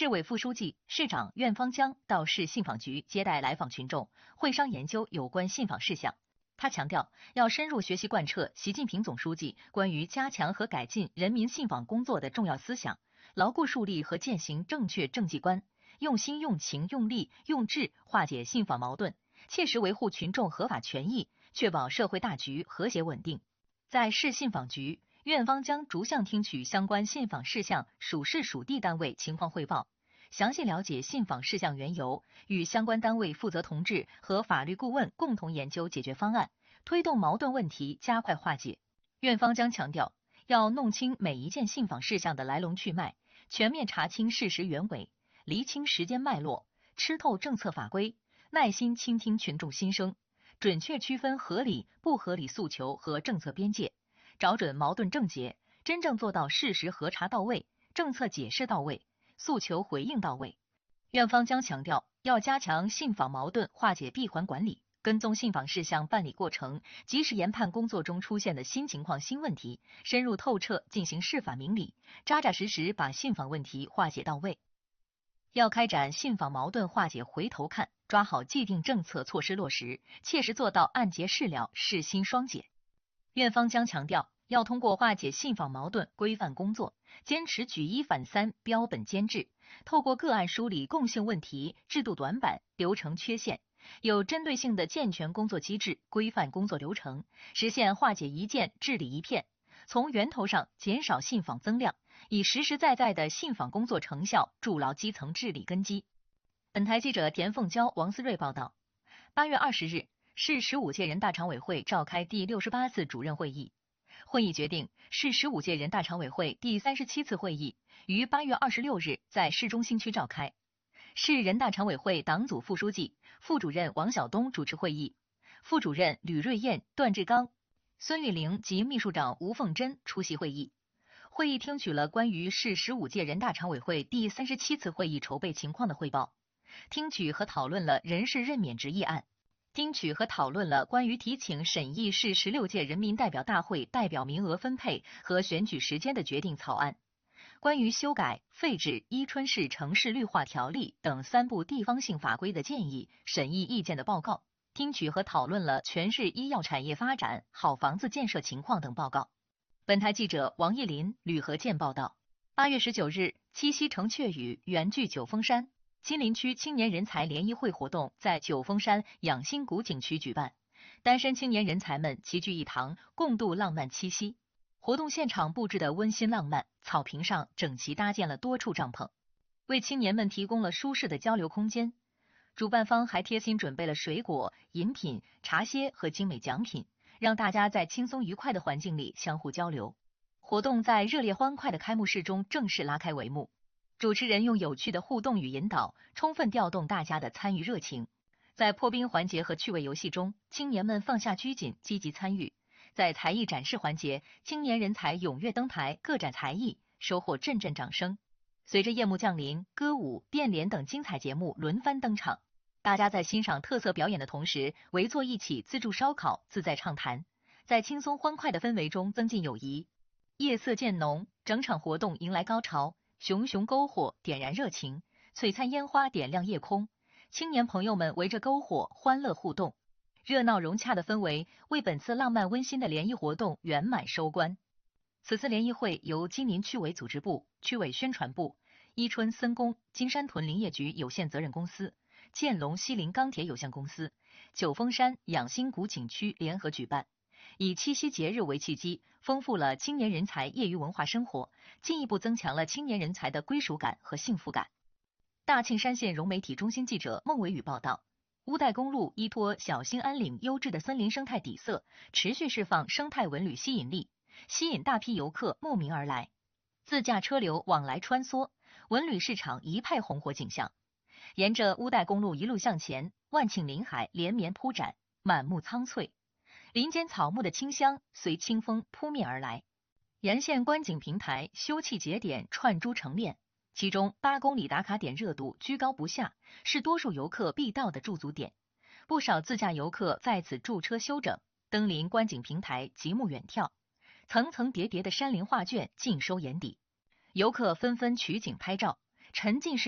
市委副书记、市长苑方江到市信访局接待来访群众，会商研究有关信访事项。他强调，要深入学习贯彻习近平总书记关于加强和改进人民信访工作的重要思想，牢固树立和践行正确政绩观，用心用情用力用智化解信访矛盾，切实维护群众合法权益，确保社会大局和谐稳定。在市信访局，苑方江逐项听取相关信访事项属市属地单位情况汇报，详细了解信访事项缘由，与相关单位负责同志和法律顾问共同研究解决方案，推动矛盾问题加快化解。苑方江强调，要弄清每一件信访事项的来龙去脉，全面查清事实原委，厘清时间脉络，吃透政策法规，耐心倾听群众心声，准确区分合理不合理诉求和政策边界，找准矛盾症结，真正做到事实核查到位，政策解释到位，诉求回应到位。苑方江强调，要加强信访矛盾化解闭环管理，跟踪信访事项办理过程，及时研判工作中出现的新情况新问题，深入透彻进行释法明理，扎扎实实把信访问题化解到位。要开展信访矛盾化解回头看，抓好既定政策措施落实，切实做到按揭事了，事新双解。苑方江强调，要通过化解信访矛盾规范工作，坚持举一反三，标本兼治，透过个案梳理共性问题、制度短板、流程缺陷，有针对性的健全工作机制，规范工作流程，实现化解一件治理一片，从源头上减少信访增量，以实实在在的信访工作成效筑牢基层治理根基。本台记者田凤娇、王思睿报道。8月20日，市15届人大常委会召开第68次主任会议。会议决定，市15届人大常委会第37次会议于8月26日在市中心区召开。市人大常委会党组副书记、副主任王晓东主持会议，副主任吕瑞燕、段志刚、孙玉玲及秘书长吴凤珍出席会议。会议听取了关于市15届人大常委会第37次会议筹备情况的汇报，听取和讨论了人事任免执议案，听取和讨论了关于提请审议市16届人民代表大会代表名额分配和选举时间的决定草案，关于修改、废止《伊春市城市绿化条例》等3部地方性法规的建议审议意见的报告，听取和讨论了全市医药产业发展、好房子建设情况等报告。本台记者王艺林、吕和建报道。8月19日，七夕呈雀雨，缘聚九峰山。金陵区青年人才联谊会活动在九峰山养心谷景区举办，单身青年人才们齐聚一堂，共度浪漫七夕。活动现场布置的温馨浪漫，草坪上整齐搭建了多处帐篷，为青年们提供了舒适的交流空间。主办方还贴心准备了水果、饮品、茶歇和精美奖品，让大家在轻松愉快的环境里相互交流。活动在热烈欢快的开幕式中正式拉开帷幕。主持人用有趣的互动与引导，充分调动大家的参与热情。在破冰环节和趣味游戏中，青年们放下拘谨，积极参与。在才艺展示环节，青年人才踊跃登台，各展才艺，收获阵阵掌声。随着夜幕降临，歌舞、变脸等精彩节目轮番登场。大家在欣赏特色表演的同时，围坐一起自助烧烤，自在畅谈，在轻松欢快的氛围中增进友谊。夜色渐浓，整场活动迎来高潮。熊熊篝火点燃热情，璀璨烟花点亮夜空，青年朋友们围着篝火欢乐互动，热闹融洽的氛围为本次浪漫温馨的联谊活动圆满收官。此次联谊会由金陵区委组织部、区委宣传部、伊春森工、金山屯林业局有限责任公司、建龙西林钢铁有限公司、九峰山养心谷景区联合举办，以七夕节日为契机，丰富了青年人才业余文化生活，进一步增强了青年人才的归属感和幸福感。大庆山县融媒体中心记者孟伟宇报道，乌代公路依托小兴安岭优质的森林生态底色，持续释放生态文旅吸引力，吸引大批游客慕名而来。自驾车流往来穿梭，文旅市场一派红火景象。沿着乌代公路一路向前，万顷林海连绵铺展，满目苍翠。林间草木的清香随清风扑面而来，沿线观景平台、休憩节点串珠成链，其中8公里打卡点热度居高不下，是多数游客必到的驻足点。不少自驾游客在此驻车休整，登临观景平台极目远眺，层层叠叠的山林画卷尽收眼底，游客纷纷取景拍照，沉浸式